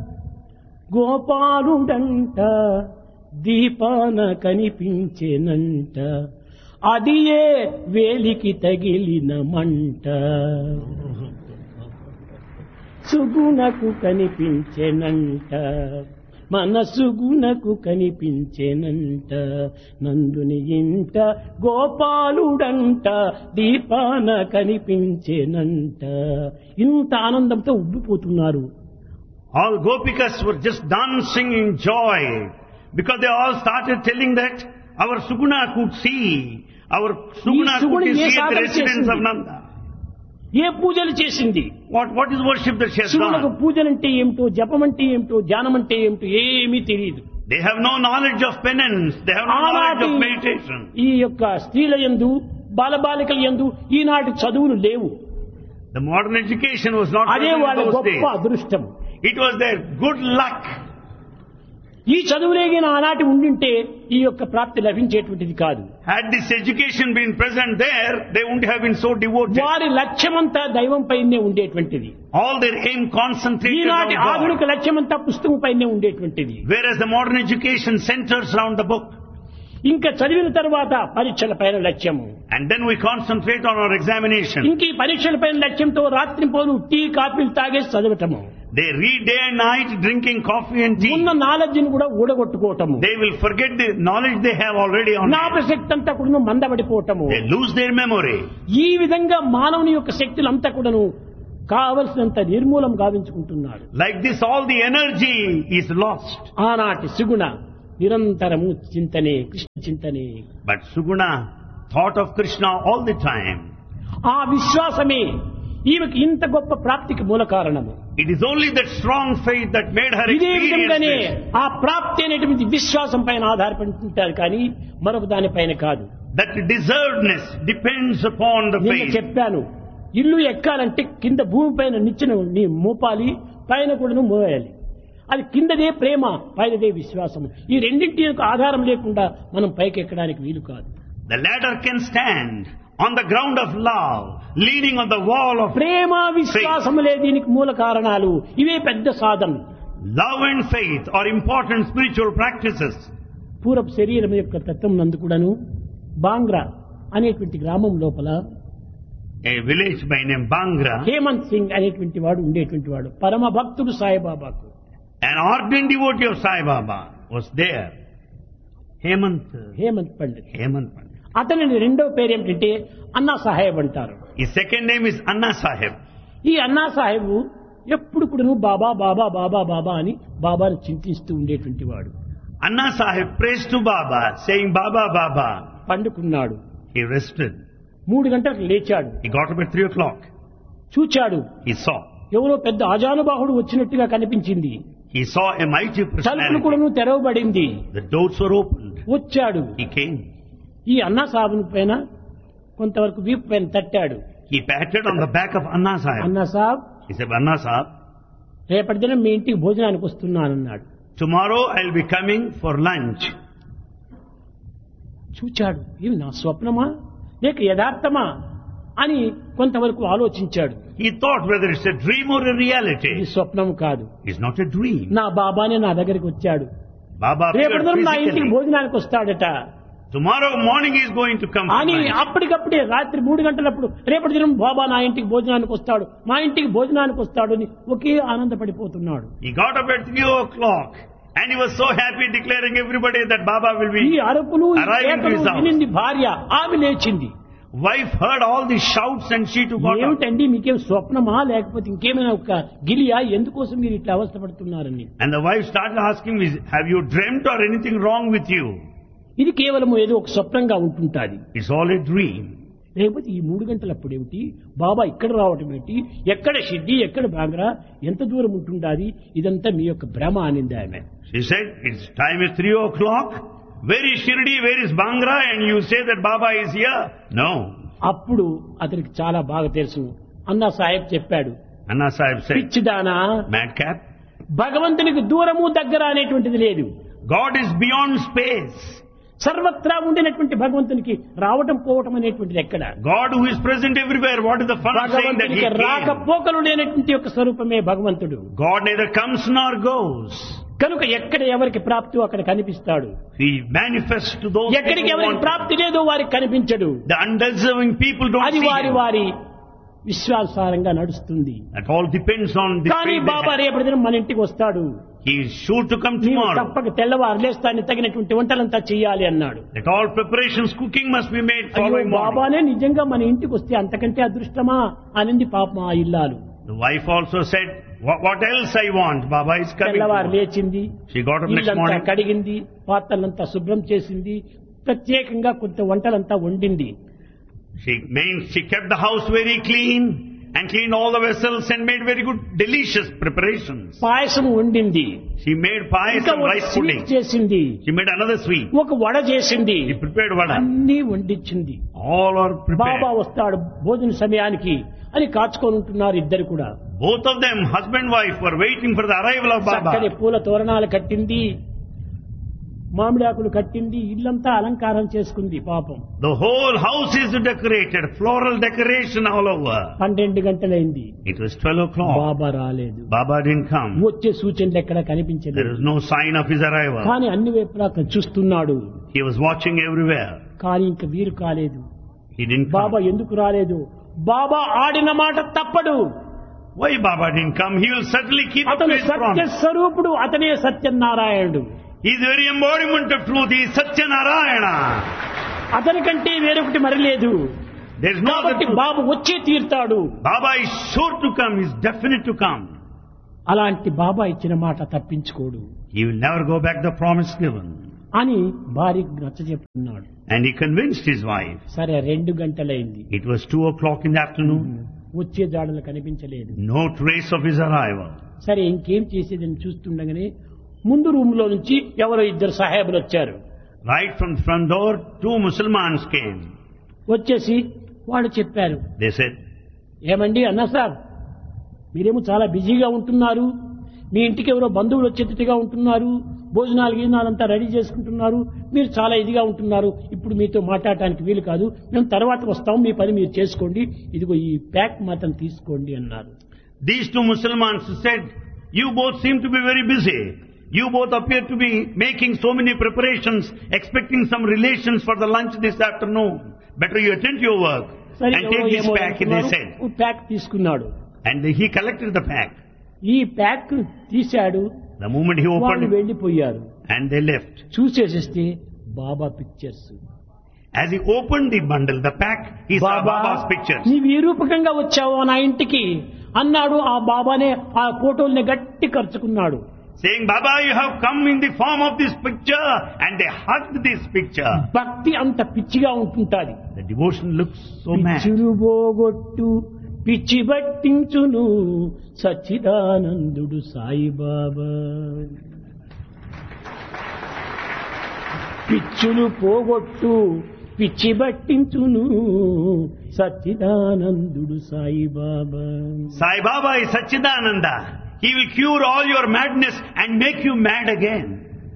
Speaker 1: గోపాలుడంట దీపాన కనిపించెనంట, అది ఏ వేలికి తగిలిన మంట, సుగుణకు కనిపించెనంట, మనసు గుణకు కనిపించెనంట, నందుని ఇంట గోపాలుడంట దీపాన కనిపించెనంట. ఇంత ఆనందంతో ఉబ్బిపోతున్నారు.
Speaker 2: All gopikas were just dancing in joy because they all started telling that our Suguna could see, our Suguna could see at the residence of Nanda.
Speaker 1: ఏ పూజలు చేసింది?
Speaker 2: What, what is worship that she has
Speaker 1: శివులకు
Speaker 2: done?
Speaker 1: పూజలంటే ఏమిటో, జపమంటే ఏమిటో, ధ్యానం అంటే ఏమిటో ఏమీ తెలియదు.
Speaker 2: They have no knowledge of penance. They have no knowledge
Speaker 1: ఆనాటి
Speaker 2: of meditation.
Speaker 1: ఈ యొక్క స్త్రీల యందు బాలబాలికల యందు ఈనాటి చదువులు లేవు.
Speaker 2: The modern education was not
Speaker 1: అదే
Speaker 2: present
Speaker 1: వాళ్ళ
Speaker 2: in those
Speaker 1: గొప్ప
Speaker 2: days.
Speaker 1: అదృష్టం.
Speaker 2: It was their good luck.
Speaker 1: ఈ చదువులేగిన ఆనాటి ఉండింటే ఈ యొక్క ప్రాప్తి లభించేటువంటిది కాదు.
Speaker 2: Had this education been present there, they wouldn't have been so devoted.
Speaker 1: వారి లక్ష్యమంతా దైవం పైనే ఉండేటువంటిది.
Speaker 2: All their aim concentrated
Speaker 1: ఈనాటి
Speaker 2: on
Speaker 1: ఆధునిక
Speaker 2: God.
Speaker 1: లక్ష్యమంతా పుస్తకం పైనే ఉండేటువంటిది.
Speaker 2: Whereas the modern education centers around the book.
Speaker 1: ఇంకా చదివిన తర్వాత పరీక్షల పైన లక్ష్యము.
Speaker 2: And then we concentrate on our examination.
Speaker 1: ఇంక ఈ పరీక్షల పైన లక్ష్యంతో రాత్రి పోను టీ కాఫీలు తాగేసి చదవటము.
Speaker 2: They read day and night drinking coffee and tea.
Speaker 1: ఉన్న నాలెడ్జ్ ని కూడా ఊడగొట్టుకోవటము.
Speaker 2: They will forget the knowledge they have already on hand.
Speaker 1: జ్ఞాపశక్తి అంతా కూడా మందబడిపోవటము.
Speaker 2: They lose their memory.
Speaker 1: ఈ విధంగా మానవుని యొక్క శక్తులంతా కూడాను కావలసినంత నిర్మూలం గావించుకుంటున్నాడు.
Speaker 2: Like this, all the energy is lost.
Speaker 1: ఆనాటి సుగుణ నిరంతరము చింతనే, Krishna చింతనే.
Speaker 2: But Suguna thought of Krishna all the time.
Speaker 1: ఆ విశ్వాసమే ఈమెకి ఇంత గొప్ప ప్రాప్తికి మూల కారణము.
Speaker 2: It is only that strong faith that made her
Speaker 1: ఇదే విధంగానే
Speaker 2: experience this.
Speaker 1: ఆ ప్రాప్తి అనేటువంటి విశ్వాసం పైన ఆధారపడి ఉంటారు కానీ మరొక దానిపైన కాదు.
Speaker 2: That deservedness depends upon the
Speaker 1: నేను
Speaker 2: faith.
Speaker 1: చెప్పాను, ఇల్లు ఎక్కాలంటే కింద భూమి పైన నిచ్చెన నీ మోపాలి, పైన కూడా మోయాలి. అది కిందదే ప్రేమ, పైనదే విశ్వాసం. ఈ రెండింటి యొక్క ఆధారం లేకుండా మనం పైకి ఎక్కడానికి వీలు కాదు.
Speaker 2: The ladder can stand on the ground of love, leaning on the wall of
Speaker 1: ప్రేమ విశ్వాసములే దీనికి మూల కారణాలు. ఇవే పెద్ద సాధన.
Speaker 2: love and faith are important spiritual practices.
Speaker 1: పూర్వపు శరీరం యొక్క తత్వం నందు కూడాను బాంగ్రా అనేటువంటి గ్రామం లోపల
Speaker 2: a village by name Bangra.
Speaker 1: Hemant Singh అనేటువంటి వాడు ఉండేటువంటి వాడు పరమ భక్తుడు సాయిబాబాకు.
Speaker 2: An ardent devotee of Sai Baba was there. Hemant.
Speaker 1: Hemant Pandit.
Speaker 2: Hemant Pandit.
Speaker 1: అతని రెండో పేరు ఏమిటంటే అన్నా సాహెబ్ అంటారు.
Speaker 2: His second name is Anna Sahib.
Speaker 1: ఈ అన్నా సాహెబ్ ఎప్పుడు కూడా బాబా బాబా బాబా బాబా అని బాబాను చింతిస్తూ ఉండేటువంటి వాడు.
Speaker 2: Anna Sahib prays to Baba, saying Baba, Baba.
Speaker 1: పండుకున్నాడు.
Speaker 2: He rested.
Speaker 1: మూడు గంటలకు లేచాడు.
Speaker 2: He got up at three o'clock.
Speaker 1: చూచాడు.
Speaker 2: He saw.
Speaker 1: ఎవరో పెద్ద ఆజానుబాహుడు వచ్చినట్టుగా కనిపించింది.
Speaker 2: He saw a mighty
Speaker 1: తలుపులు
Speaker 2: personality.
Speaker 1: కూడాను తెరవబడింది.
Speaker 2: The doors were opened.
Speaker 1: వచ్చాడు.
Speaker 2: He came.
Speaker 1: ఈ అన్నా సాహెబ్ పైన కొంతవరకు వీపు పైన తట్టాడు.
Speaker 2: He patted on the back of Anna Sahib.
Speaker 1: అన్నా సాబ్
Speaker 2: He said, Anna Sahib,
Speaker 1: రేపటి దినం మీ ఇంటికి భోజనానికి వస్తున్నానన్నాడు.
Speaker 2: tomorrow I'll be coming for lunch.
Speaker 1: చూచాడు. ఇవి నా స్వప్నమా లేక యథార్థమా అని కొంతవరకు ఆలోచించాడు.
Speaker 2: He thought whether it's a dream or a
Speaker 1: ఇది
Speaker 2: reality.
Speaker 1: స్వప్నం కాదు.
Speaker 2: It's not a dream.
Speaker 1: నా బాబానే నా దగ్గరికి వచ్చాడు.
Speaker 2: Baba appeared
Speaker 1: రేపటి దినం నా ఇంటికి
Speaker 2: physically.
Speaker 1: భోజనానికి వస్తాడట
Speaker 2: Tomorrow morning he's going to come for
Speaker 1: అని
Speaker 2: lunch.
Speaker 1: అప్పటికప్పుడే రాత్రి మూడు గంటలప్పుడు రేపటి దినం బాబా నా ఇంటికి భోజనానికి వస్తాడు మా ఇంటికి భోజనానికి వస్తాడు అని ఒకే ఆనందపడిపోతున్నాడు.
Speaker 2: He got up at three o'clock and he was so happy, declaring everybody that Baba will
Speaker 1: ఈ
Speaker 2: be.
Speaker 1: అరుపులు ఈ
Speaker 2: Arriving to
Speaker 1: కేకలు
Speaker 2: his house.
Speaker 1: వినింది భార్య. ఆమె లేచింది.
Speaker 2: Wife heard all these shouts and she too got up.
Speaker 1: ఏమిటండి మీకేం స్వప్నమా లేకపోతే ఇంకేమైనా ఒక గిలియా ఎందుకోసం మీరు ఇట్లా అవస్థపడుతున్నారని.
Speaker 2: And the wife started asking me, have you dreamt or anything wrong with you?
Speaker 1: ఇది కేవలం ఏదో ఒక స్వప్నంగా ఉంటుంటాది.
Speaker 2: It's all a dream.
Speaker 1: లేకపోతే ఈ మూడు గంటలప్పుడు ఏమిటి బాబా ఇక్కడ రావటం ఏమిటి ఎక్కడ షిడ్డి ఎక్కడ బాంగ్రా ఎంత దూరం ఉంటుండాది ఇదంతా మీ యొక్క భ్రమ అనింది ఆమె.
Speaker 2: She said, it's time is three o'clock. Where is Shirdi? Where is Bangra? And you say that Baba is here? No.
Speaker 1: అప్పుడు అతనికి చాలా బాగా తెలుసు. అన్నా సాహెబ్ చెప్పాడు,
Speaker 2: Anna Sahib said,
Speaker 1: పిచ్చిదానా
Speaker 2: madcap,
Speaker 1: భగవంతునికి దూరము దగ్గర అనేటువంటిది లేదు.
Speaker 2: God is beyond space.
Speaker 1: సర్వత్రా ఉండినటువంటి భగవంతునికి రావటం పోవటం అనేటువంటిది ఎక్కడ.
Speaker 2: God who is present everywhere. What is the fun of saying that he
Speaker 1: భగవంతునికి రాక
Speaker 2: came?
Speaker 1: పోకలు లేనటువంటి యొక్క స్వరూపమే భగవంతుడు.
Speaker 2: God neither comes nor goes.
Speaker 1: కనుక ఎక్కడ ఎవరికి ప్రాప్తి అక్కడ కనిపిస్తాడు.
Speaker 2: He manifests to those
Speaker 1: ఎక్కడికి
Speaker 2: people who
Speaker 1: ఎవరికి
Speaker 2: want.
Speaker 1: ప్రాప్తి లేదో వారికి కనిపించడు.
Speaker 2: The undeserving people don't
Speaker 1: అది
Speaker 2: see
Speaker 1: వారి
Speaker 2: him.
Speaker 1: వారి విశ్వాసారంగా నడుస్తుంది.
Speaker 2: That all depends on the
Speaker 1: కానీ
Speaker 2: faith they
Speaker 1: బాబా
Speaker 2: have.
Speaker 1: రేపటి దినం మన ఇంటికి వస్తాడు.
Speaker 2: He is sure to come
Speaker 1: నీవు
Speaker 2: tomorrow.
Speaker 1: తప్పక తెల్లవారు లేస్తాన్ని తగినటువంటి వంటలంతా చెయ్యాలి అన్నాడు.
Speaker 2: That all preparations, cooking must be made
Speaker 1: అయ్యో
Speaker 2: following morning.
Speaker 1: బాబానే నిజంగా మన ఇంటికి వస్తే అంతకంటే అదృష్టమా అనింది పాపం ఆ ఇల్లాలు.
Speaker 2: The wife also said, what, what else I want? Baba is coming.
Speaker 1: తెల్లవారు
Speaker 2: tomorrow."
Speaker 1: లేచింది.
Speaker 2: She got up next
Speaker 1: ఇల్లంతా
Speaker 2: morning.
Speaker 1: కడిగింది, పాత్రలంతా శుభ్రం చేసింది, ప్రత్యేకంగా కొంత వంటలంతా వండింది.
Speaker 2: She made, she kept the house very clean and cleaned all the vessels and made very good, delicious preparations.
Speaker 1: పాయసం వండింది.
Speaker 2: She made
Speaker 1: ఇంకా
Speaker 2: payasam,
Speaker 1: ఒక
Speaker 2: rice
Speaker 1: స్వీట్
Speaker 2: pudding.
Speaker 1: చేసింది.
Speaker 2: She made another sweet.
Speaker 1: ఒక వడ చేసింది.
Speaker 2: She prepared vada.
Speaker 1: అన్నీ వండించింది.
Speaker 2: All are
Speaker 1: Baba
Speaker 2: prepared.
Speaker 1: వస్తాడు భోజన సమయానికి అని కాచుకొని ఉంటున్నారు ఇద్దరు కూడా.
Speaker 2: Both of them, husband and wife, were waiting for the arrival of
Speaker 1: చక్కని
Speaker 2: Baba.
Speaker 1: పూల తోరణాలు కట్టింది, మామిడాకులు కట్టింది, ఇల్లంతా అలంకారం చేసుకుంది పాపం.
Speaker 2: The whole house is decorated, floral decoration all over.
Speaker 1: పన్నెండు గంటలైంది.
Speaker 2: It was twelve o'clock.
Speaker 1: బాబా రాలేదు.
Speaker 2: Baba didn't come.
Speaker 1: వచ్చే సూచనలు ఎక్కడ
Speaker 2: There
Speaker 1: కనిపించలేదు.
Speaker 2: was no sign of his arrival.
Speaker 1: కానీ అన్ని వైపులా చూస్తున్నాడు.
Speaker 2: He was watching everywhere.
Speaker 1: కానీ ఇంక వీరు కాలేదు.
Speaker 2: He didn't
Speaker 1: Baba
Speaker 2: come.
Speaker 1: ఎందుకు రాలేదు? బాబా ఆడిన మాట తప్పడు.
Speaker 2: Why Baba didn't come? He will certainly keep up to
Speaker 1: అతను
Speaker 2: his
Speaker 1: సత్య
Speaker 2: promise.
Speaker 1: స్వరూపుడు, అతనే సత్యనారాయణుడు.
Speaker 2: He is the very embodiment of truth. He is Satya Narayana.
Speaker 1: అతని కంటే వేరొకటి మరి లేదు.
Speaker 2: There is no other
Speaker 1: కాబట్టి
Speaker 2: truth.
Speaker 1: బాబు వచ్చే తీరుతాడు.
Speaker 2: Baba is sure to come. He is definite to come.
Speaker 1: అలాంటి బాబా ఇచ్చిన మాట తప్పించుకోడు
Speaker 2: He will never go back the promise given.
Speaker 1: అని భార్యకు నచ్చజెప్పుకున్నాడు.
Speaker 2: And he convinced his wife.
Speaker 1: సరే రెండు గంటలైంది.
Speaker 2: It was two o'clock in the afternoon.
Speaker 1: వచ్చే జాడలు కనిపించలేదు.
Speaker 2: No trace of his arrival.
Speaker 1: సరే ఇంకేం చేసేదని చూస్తుండగానే ముందు రూమ్ లో నుంచి ఎవరో ఇద్దరు సాహేబులు వచ్చారు.
Speaker 2: Right from the front door, two Muslimans came.
Speaker 1: వచ్చేసి వాళ్ళు చెప్పారు,
Speaker 2: They said,
Speaker 1: ఏమండి అన్నా సార్, మీరేమో చాలా బిజీగా ఉంటున్నారు, మీ ఇంటికి ఎవరో బంధువులు వచ్చేట్టుగా ఉంటున్నారు, భోజనాలు గీజనాలంతా రెడీ చేసుకుంటున్నారు, మీరు చాలా ఇదిగా ఉంటున్నారు, ఇప్పుడు మీతో మాట్లాడటానికి వీలు కాదు, మేము తర్వాత వస్తాం, మీ పని మీరు చేసుకోండి, ఇదిగో ఈ ప్యాక్ మాత్రం తీసుకోండి అన్నారు.
Speaker 2: these two Muslimans said, you both seem to be very busy. You both appear to be making so many preparations, expecting some relations for the lunch this afternoon. Better you attend to your work.
Speaker 1: సరే
Speaker 2: and take this pack in his head.
Speaker 1: Pack తీసుకున్నాడు.
Speaker 2: And he collected the pack.
Speaker 1: ఈ pack తీశాడు.
Speaker 2: The moment he
Speaker 1: వాళ్ళు
Speaker 2: opened it,
Speaker 1: వెళ్లిపోయారు.
Speaker 2: and they left.
Speaker 1: చూసేసిస్తే Baba pictures.
Speaker 2: As he opened the bundle, the pack, he saw Baba's pictures.
Speaker 1: నీవు ఈ రూపకంగా వచ్చావు నా ఇంటికి అన్నాడు. ఆ బాబానే ఆ ఫోటోల్ని గట్టి ఖర్చుకున్నాడు.
Speaker 2: Saying, Baba, you have come in the form of this picture, and they hugged this picture.
Speaker 1: భక్తి అంత పిచ్చిగా ఉంటుంటాది.
Speaker 2: The devotion looks so mad.
Speaker 1: పిచ్చులు పోగొట్టు పిచ్చి బట్టించును సచ్చిదానందుడు సాయిబాబా. పిచ్చులు పోగొట్టు పిచ్చి బట్టించును సచ్చిదానందుడు Saibaba.
Speaker 2: Sai Baba is Satchidananda. He will cure all your madness and make you mad again.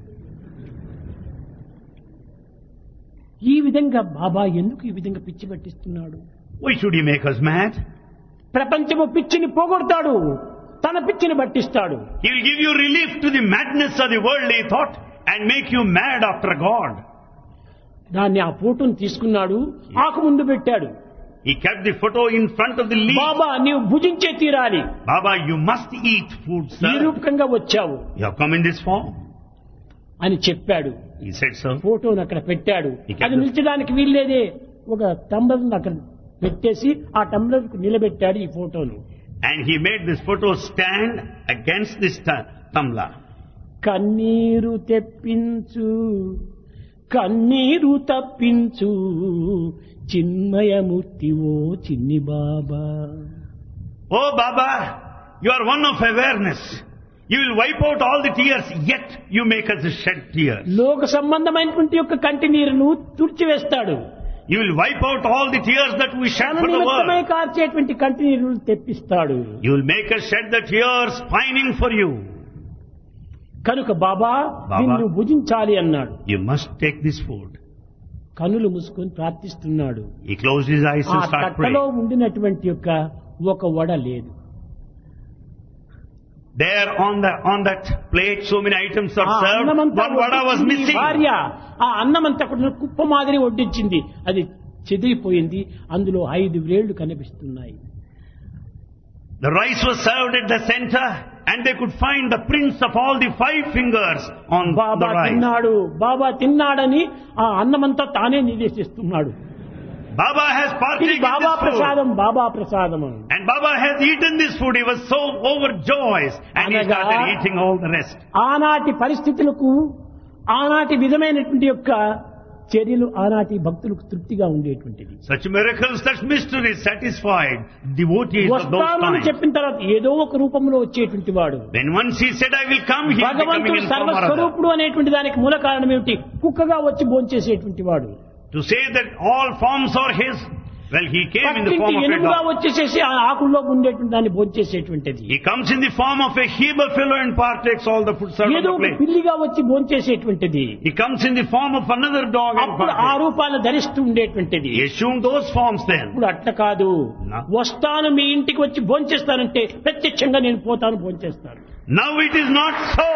Speaker 1: ఈ విధంగా బాబా ఎందుకు ఈ విధంగా పిచ్చి పట్టిస్తున్నాడు?
Speaker 2: Why should he make us mad?
Speaker 1: ప్రపంచము పిచ్చిని పోగొడతాడు, తన పిచ్చిని పట్టిస్తాడు.
Speaker 2: He will give you relief to the madness of the worldly thought and make you mad after God.
Speaker 1: దాన్ని ఆ ఫోటోను తీసుకున్నాడు, ఆకు ముందు పెట్టాడు.
Speaker 2: He kept the photo in front of the leaf.
Speaker 1: బాబా నీవు భుజించే తీరాలి.
Speaker 2: Baba, you must eat food,
Speaker 1: ఈ
Speaker 2: sir.
Speaker 1: రూపకంగా వచ్చావు
Speaker 2: You have come in this form.
Speaker 1: అని చెప్పాడు.
Speaker 2: He said so.
Speaker 1: ఫోటోను అక్కడ పెట్టాడు.
Speaker 2: ఇక్కడ-
Speaker 1: అది నిల్చడానికి వీల్లేదే, ఒక టంబ్లర్ అక్కడ పెట్టేసి ఆ టంబ్లర్ కు నిలబెట్టాడు ఈ ఫోటోను.
Speaker 2: And he made this photo stand against this tu- tumbler.
Speaker 1: కన్నీరు తెప్పించు కన్నీరు తప్పించు చిన్మయమూర్తి ఓ చిన్ని బాబా.
Speaker 2: Oh Baba, you are one of awareness. You will wipe out all the tears, yet you make us shed tears.
Speaker 1: లోక సంబంధమైనటువంటి యొక్క కంటి నీరును తుడిచివేస్తాడు.
Speaker 2: You will wipe out all the tears that we shed
Speaker 1: తన
Speaker 2: for the
Speaker 1: నిమిత్తమై
Speaker 2: world.
Speaker 1: కార్చేటువంటి కంటి నీరును తెప్పిస్తాడు.
Speaker 2: You will make us shed the tears pining for you.
Speaker 1: కనుక బాబా
Speaker 2: బాబా,
Speaker 1: నిన్ను భుజించాలి అన్నాడు.
Speaker 2: You must take this food.
Speaker 1: కనులు మూసుకొని ప్రార్థిస్తున్నాడు.
Speaker 2: He closed his eyes
Speaker 1: ఆ
Speaker 2: and started
Speaker 1: తట్టలో
Speaker 2: praying.
Speaker 1: ఉండినటువంటి యొక్క ఒక వడ లేదు.
Speaker 2: There on the on that plate, so many items are
Speaker 1: ఆ
Speaker 2: served.
Speaker 1: అన్నమంతా
Speaker 2: One vada was
Speaker 1: వడ్డించింది
Speaker 2: missing.
Speaker 1: భార్య ఆ అన్నమంతా కూడా కుప్ప మాదిరి వడ్డించింది. అది చెదిరిపోయింది. అందులో ఐదు వేళ్లు కనిపిస్తున్నాయి.
Speaker 2: The rice was served at the center, and they could find the prints of all the five fingers on the
Speaker 1: Baba
Speaker 2: rice.
Speaker 1: తిన్నాడు, బాబా తిన్నాడని ఆ అన్నమంతా తానే నివేశిస్తున్నాడు.
Speaker 2: Baba has
Speaker 1: ఇది
Speaker 2: partaken
Speaker 1: బాబా
Speaker 2: this food.
Speaker 1: ప్రసాదం, బాబా ప్రసాదం.
Speaker 2: And Baba has eaten this food. He was so overjoyed, and he
Speaker 1: అనగా
Speaker 2: started eating all the rest.
Speaker 1: ఆనాటి పరిస్థితులకు ఆనాటి విధమైనటువంటి యొక్క చర్యలు ఆనాటి భక్తులకు తృప్తిగా ఉండేటువంటిది.
Speaker 2: Such miracles, such mysteries satisfied devotees of those
Speaker 1: వస్తానని
Speaker 2: times.
Speaker 1: చెప్పిన తర్వాత ఏదో ఒక రూపంలో వచ్చేటువంటి వాడు.
Speaker 2: When once he said, I will come, he is coming
Speaker 1: భగవంతుడు
Speaker 2: in form or other.
Speaker 1: సర్వస్వరూపుడు అనేటువంటి దానికి మూల కారణం ఏమిటి? కుక్కగా వచ్చి భోంచేసేటువంటి వాడు.
Speaker 2: To say that all forms are his, well, he came in the
Speaker 1: పక్కింటి
Speaker 2: form of a
Speaker 1: ఎనుగుగా
Speaker 2: dog.
Speaker 1: వచ్చేసేసి ఆ ఆకుల్లో ఉండేటువంటి దాన్ని భోంచేసేటువంటిది.
Speaker 2: He comes in the form of a Heber fellow and partakes all the food served on
Speaker 1: ఏదో
Speaker 2: the
Speaker 1: ఒక
Speaker 2: plate.
Speaker 1: పిల్లిగా వచ్చి భోంచేసేటువంటిది.
Speaker 2: He comes in the form of another dog and
Speaker 1: అప్పుడు ఆ
Speaker 2: partakes.
Speaker 1: రూపాలను ధరిస్తూ ఉండేటువంటిది.
Speaker 2: He assumed those forms then.
Speaker 1: ఇప్పుడు అట్ట కాదు.
Speaker 2: No.
Speaker 1: వస్తాను మీ ఇంటికి వచ్చి భోంచేస్తానంటే ప్రత్యక్షంగా నేను పోతాను భోంచేస్తాను.
Speaker 2: Now it is not so.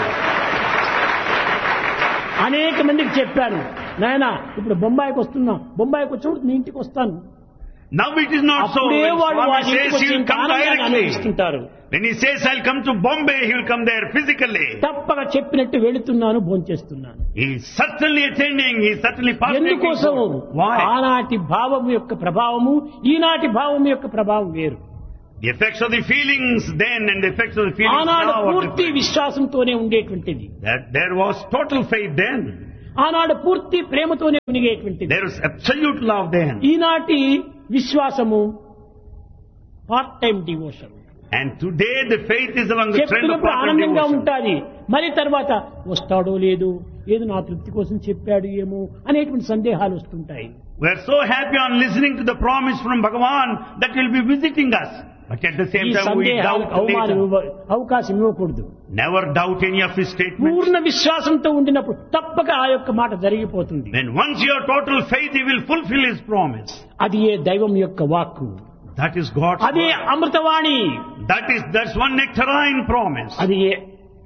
Speaker 1: అనేక మందికి చెప్పాను, నాయనా ఇప్పుడు బొంబాయికి వస్తున్నా, బొంబాయికి వచ్చి మీ ఇంటికి వస్తాను.
Speaker 2: Now it is not so.
Speaker 1: అప్పుడే
Speaker 2: When
Speaker 1: వాడు
Speaker 2: Swami
Speaker 1: వాడి ఇంటికి
Speaker 2: says
Speaker 1: వచ్చి
Speaker 2: he will come
Speaker 1: ఆనందాన్ని
Speaker 2: directly.
Speaker 1: అనుభవిస్తుంటారు.
Speaker 2: When he says I'll come to Bombay, he will come there physically.
Speaker 1: తప్పక చెప్పినట్టు వెళుతున్నాను, భోంచేస్తున్నాను.
Speaker 2: He is certainly attending, he is certainly partaking.
Speaker 1: ఎందుకోసం?
Speaker 2: Why?
Speaker 1: ఆనాటి భావం యొక్క ప్రభావము ఈనాటి భావం యొక్క ప్రభావం వేరు.
Speaker 2: The effects of the feelings then and the effects of the feelings
Speaker 1: ఆనాడు
Speaker 2: now are
Speaker 1: పూర్తి
Speaker 2: different.
Speaker 1: విశ్వాసంతోనే ఉండేటువంటిది.
Speaker 2: That there was total faith then.
Speaker 1: ఆనాడు పూర్తి ప్రేమతోనే మునిగేటువంటిది.
Speaker 2: There was absolute love then.
Speaker 1: ఈనాటి విశ్వాసము part time devotion.
Speaker 2: And today the faith is among the trend of
Speaker 1: చెప్పినప్పుడు
Speaker 2: part-time
Speaker 1: ఆనందంగా
Speaker 2: devotion.
Speaker 1: ఉంటాది. మరి తర్వాత వస్తాడో లేదు, ఏదో నా తృప్తి కోసం చెప్పాడు ఏమో అనేటువంటి సందేహాలు వస్తుంటాయి.
Speaker 2: We are so happy on listening to the promise from Bhagavan that he will be visiting us. But at the same
Speaker 1: ఈ
Speaker 2: time we
Speaker 1: సందేహాలకు
Speaker 2: doubt
Speaker 1: అవమానం
Speaker 2: later.
Speaker 1: ఇవ్వ- అవకాశం ఇవ్వకూడదు.
Speaker 2: Never doubt any of his statements.
Speaker 1: పూర్ణ విశ్వాసంతో ఉండినప్పుడు తప్పక ఆ యొక్క మాట జరిగిపోతుంది.
Speaker 2: When once you have total faith, he will fulfill his promise.
Speaker 1: అది ఏ దైవం యొక్క వాక్కు,
Speaker 2: That is God's
Speaker 1: అదే
Speaker 2: word.
Speaker 1: Amruthavani,
Speaker 2: That is, that's one nectarine promise.
Speaker 1: అది ఏ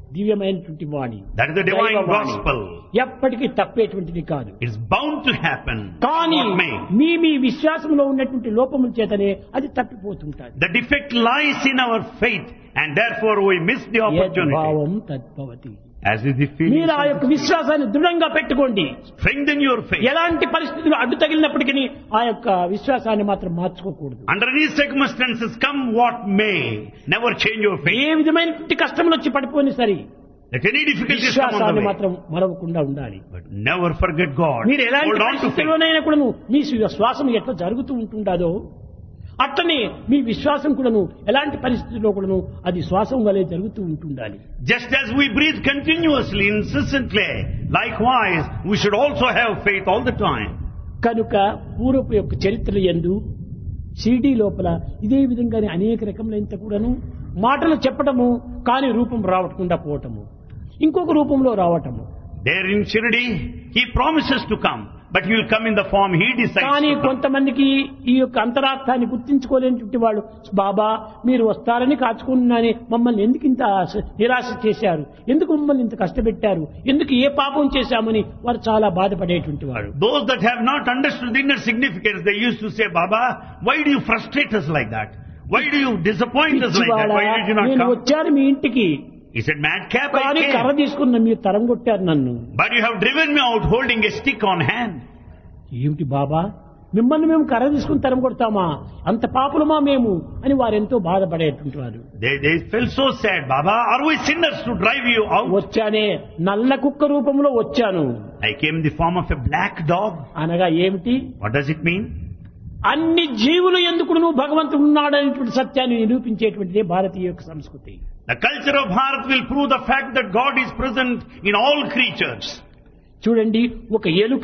Speaker 1: దివ్యమైనటువంటి వాణి.
Speaker 2: That is the divine
Speaker 1: దైవవాణి.
Speaker 2: gospel.
Speaker 1: ఎప్పటికీ తప్పేటువంటిది కాదు.
Speaker 2: It's bound to happen.
Speaker 1: కానీ
Speaker 2: What may.
Speaker 1: మీ మీ విశ్వాసంలో ఉన్నటువంటి లోపముల చేతనే అది తప్పిపోతుంటాది.
Speaker 2: The defect lies in our faith, and therefore we miss the opportunity.
Speaker 1: యద్భావం తద్భవతి.
Speaker 2: As is the feeling.
Speaker 1: మీరు ఆ యొక్క విశ్వాసాన్ని దృఢంగా పెట్టుకోండి.
Speaker 2: Strengthen your faith.
Speaker 1: ఎలాంటి పరిస్థితులు అడ్డు తగిలినప్పటికీ ఆ యొక్క విశ్వాసాన్ని మాత్రం మార్చుకోకూడదు.
Speaker 2: Under any circumstances, come what may, never change your faith.
Speaker 1: ఏ విధమైనటువంటి కష్టములు వచ్చి పడిపోని సరి
Speaker 2: Let any difficulties come on
Speaker 1: విశ్వాసాన్ని
Speaker 2: the way.
Speaker 1: మాత్రం మరవకుండా ఉండాలి.
Speaker 2: But never forget God.
Speaker 1: మీరు ఎలాంటి
Speaker 2: Hold on to faith.
Speaker 1: పరిస్థితుల్లోనైనా కూడాను మీ శ్వాసం ఎట్లా జరుగుతూ ఉంటుండదో అట్లనే మీ విశ్వాసం కూడాను ఎలాంటి పరిస్థితుల్లో కూడాను అది శ్వాసం వలె జరుగుతూ ఉంటుండాలి.
Speaker 2: Just as we breathe continuously, incessantly, likewise, we should also have faith all the time.
Speaker 1: కనుక పూర్వపు యొక్క చరిత్ర యందు షిరిడీ లోపల ఇదే విధంగానే అనేక రకములైన కూడాను మాటలు చెప్పటము కానీ రూపం రావకుండా పోవటము, ఇంకొక రూపంలో రావటము.
Speaker 2: There in Shirdi, He promises to come, but He will come in the form He decides
Speaker 1: కానీ
Speaker 2: to come.
Speaker 1: కొంతమందికి ఈ యొక్క అంతరార్థాన్ని గుర్తించుకోలేనటువంటి వాళ్ళు, బాబా మీరు వస్తారని కాచుకున్నాని మమ్మల్ని ఎందుకు ఇంత ఆశ- నిరాశ చేశారు, ఎందుకు మమ్మల్ని ఇంత కష్టపెట్టారు, ఎందుకు ఏ పాపం చేశామని వారు చాలా బాధపడేటువంటి వాడు.
Speaker 2: Those that have not understood the inner significance, they used to say, Baba, why do you frustrate us like that? Why do you disappoint us like that? Why did you not
Speaker 1: నేను
Speaker 2: come?
Speaker 1: వచ్చాను మీ ఇంటికి
Speaker 2: He said, madcap, I
Speaker 1: కానీ కర్ర
Speaker 2: came.
Speaker 1: తీసుకున్న మీరు తరం కొట్టారు నన్ను.
Speaker 2: But you have driven me out holding a stick on hand.
Speaker 1: ఏమిటి బాబా మిమ్మల్ని మేము కర్ర తీసుకుని తరం కొడతామా, అంత పాపులమా మేము అని వారు ఎంతో బాధపడేటువంటి వారు.
Speaker 2: They, they felt so sad, Baba, are we sinners to drive you out?
Speaker 1: వచ్చానే నల్ల కుక్క రూపంలో వచ్చాను
Speaker 2: I came in the form of a black dog.
Speaker 1: అనగా ఏమిటి,
Speaker 2: What does it mean?
Speaker 1: అన్ని జీవులు ఎందుకును భగవంతుడు ఉన్నాడనేటువంటి సత్యాన్ని నిరూపించేటువంటిదే భారతీయ యొక్క సంస్కృతి.
Speaker 2: The culture of Bharat will prove the fact that God is present in all creatures.
Speaker 1: చూడండి, ఒక ఎలుక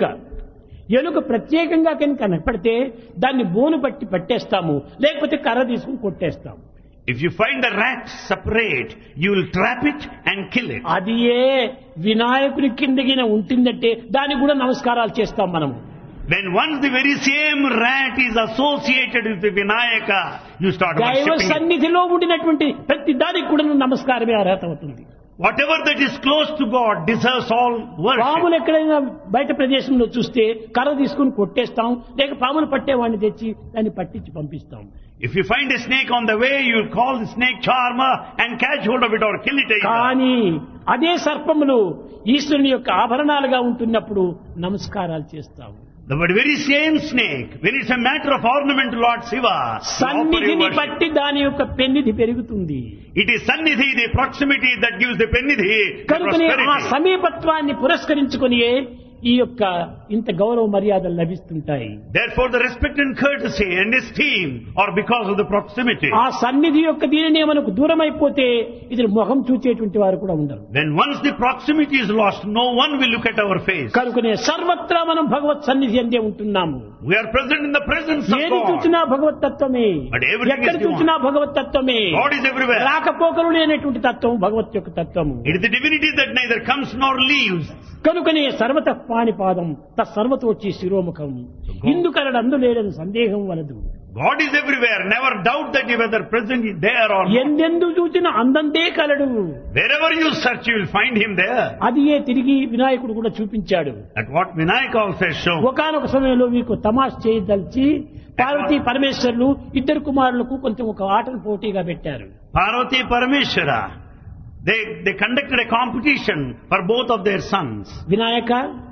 Speaker 1: ఎలుక ప్రత్యేకంగా కనుక కనపడితే దాన్ని బోను పట్టి పట్టేస్తాము, లేకపోతే కర్ర తీసుకుని కొట్టేస్తాము.
Speaker 2: If you find the rat separate, you will trap it and kill it.
Speaker 1: అది ఏ వినాయకుని కిందగిన ఉంటుందంటే దానికి కూడా నమస్కారాలు చేస్తాం మనము.
Speaker 2: When once the very same rat is associated with the Vinayaka, you start
Speaker 1: దైవ
Speaker 2: worshipping it.
Speaker 1: సన్నిధిలో ఉండినటువంటి ప్రతి దానికి కూడా నమస్కారమే అర్హత అవుతుంది.
Speaker 2: Whatever that is close to God deserves all worship.
Speaker 1: పాములు ఎక్కడైనా బయట ప్రదేశంలో చూస్తే కర్ర తీసుకుని కొట్టేస్తాం, లేక పాములు పట్టేవాడిని తెచ్చి దాన్ని పట్టించి పంపిస్తాం.
Speaker 2: If you find a snake on the way, you will call the snake charmer and catch hold of it or kill it either.
Speaker 1: కానీ అదే సర్పములు ఈశ్వరుని యొక్క ఆభరణాలుగా ఉంటున్నప్పుడు నమస్కారాలు చేస్తాము.
Speaker 2: The very same snake, when it's a matter of ornament to Lord Shiva, you offer your
Speaker 1: సన్నిధిని
Speaker 2: worship.
Speaker 1: బట్టి దాని యొక్క పెన్నిధి పెరుగుతుంది.
Speaker 2: It is Sannidhi, the proximity, that gives the Pennidhi, the
Speaker 1: కనుకనే ఆ
Speaker 2: prosperity.
Speaker 1: సమీపత్వాన్ని పురస్కరించుకొని ఈ యొక్క ఇంత గౌరవ మర్యాదలు లభిస్తుంటాయి.
Speaker 2: Therefore the respect and courtesy and esteem are because of the proximity.
Speaker 1: ఆ సన్నిధి యొక్క దీనినే మనకు దూరం అయిపోతే ఇది ముఖం చూచేటువంటి వారు కూడా ఉండరు.
Speaker 2: When once the proximity is lost, no one will look at our face.
Speaker 1: కనుకనే సర్వత్రా మనం భగవత్ సన్నిధి అందే ఉంటున్నాము.
Speaker 2: We are present in the presence of
Speaker 1: ఏది
Speaker 2: God.
Speaker 1: చూసినా భగవత్ తత్వమే,
Speaker 2: But everything
Speaker 1: ఎక్కడ
Speaker 2: is
Speaker 1: చూసినా
Speaker 2: divine.
Speaker 1: భగవత్ తత్వమే.
Speaker 2: God is everywhere.
Speaker 1: రాకపోకలు లేనటువంటి తత్వం భగవత్ యొక్క తత్వము.
Speaker 2: It is the divinity that neither comes nor leaves.
Speaker 1: కనుకనే సర్వత పాణిపాదం తత్సర్వతోచి శిరోముఖం ఇందుకరడు అందులేడని సందేహం వలదు.
Speaker 2: God is everywhere. Never doubt that he whether present is there or not.
Speaker 1: ఎందెందు చూచిన అందందే కలడు.
Speaker 2: Wherever you search, you will find him there.
Speaker 1: అది ఏ తిరిగి వినాయకుడు కూడా చూపించాడు.
Speaker 2: At what Vinayaka also has shown.
Speaker 1: ఒకానొక సమయంలో మీకు తమాష్ చేయదలిచి పార్వతీ పరమేశ్వరులు ఇద్దరు కుమారులకు కొంచెం ఒక ఆటను పోటీగా పెట్టారు.
Speaker 2: Parvati Parameshwara, they, they conducted a competition for both of their sons.
Speaker 1: Vinayaka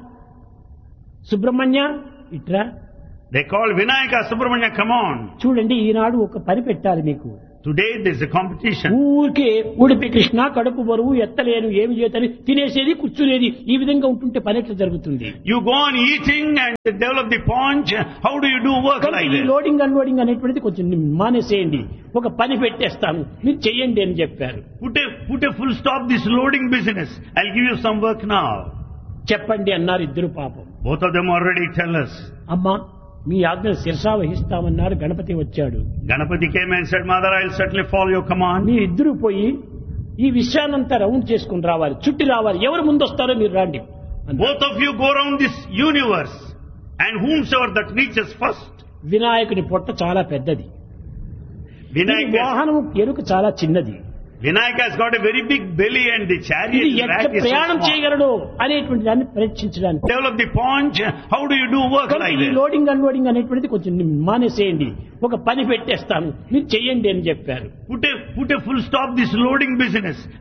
Speaker 1: Subrahmanya ఇట్రా,
Speaker 2: They called Vinayaka, Subramanya, come on.
Speaker 1: చూడండి ఈనాడు ఒక పని పెట్టాలి మీకు.
Speaker 2: Today there is a competition.
Speaker 1: ఊరికే ఉడిపి కృష్ణ కడుపు బరువు ఎత్తలేను ఏమి చేతని తినేసేది కూర్చునేది ఈ విధంగా ఉంటుంటే పని ఎట్లా జరుగుతుంది?
Speaker 2: You go on eating and develop the paunch. How do you do work
Speaker 1: కనుక
Speaker 2: like
Speaker 1: ఈ
Speaker 2: this?
Speaker 1: లోడింగ్ అన్లోడింగ్ అనేటువంటిది కొంచెం మానేసేయండి, ఒక పని పెట్టేస్తాను మీరు చెయ్యండి అని చెప్పారు.
Speaker 2: Put a, put a full stop this loading business. I'll give you some work now.
Speaker 1: చెప్పండి అన్నారు ఇద్దరు. పాపం
Speaker 2: Both of them already tell us.
Speaker 1: అమ్మా మీ ఆజ్ఞ శిరసా వహిస్తామన్నారు. గణపతి వచ్చాడు.
Speaker 2: Ganapati came and said, Mother, I'll certainly follow your command.
Speaker 1: మీ ఇద్దరు పోయి ఈ విషయాన్నంతా రౌండ్ చేసుకుని రావాలి, చుట్టి రావాలి, ఎవరు ముందు వస్తారో మీరు రండి అన్నారు.
Speaker 2: Both of you go around this universe and whomsoever that reaches first.
Speaker 1: వినాయకుని పొట్ట చాలా పెద్దది,
Speaker 2: Vinayaka,
Speaker 1: వాహనం ఎరుక చాలా చిన్నది.
Speaker 2: Vinayaka has got a very big belly and the
Speaker 1: ఇది
Speaker 2: chariot
Speaker 1: ఎట్లా
Speaker 2: rack is so
Speaker 1: ప్రయాణం
Speaker 2: small.
Speaker 1: చేయగలడు అనేటువంటి దాన్ని పరీక్షించడానికి.
Speaker 2: Develop the paunch. How do you do work
Speaker 1: కనుక
Speaker 2: like
Speaker 1: ఈ
Speaker 2: this?
Speaker 1: లోడింగ్ అన్లోడింగ్ అనేటువంటిది కొంచెం మానేసేయండి, ఒక పని పెట్టేస్తాను మీరు చెయ్యండి అని చెప్పారు.
Speaker 2: Put a, put a full stop this loading business.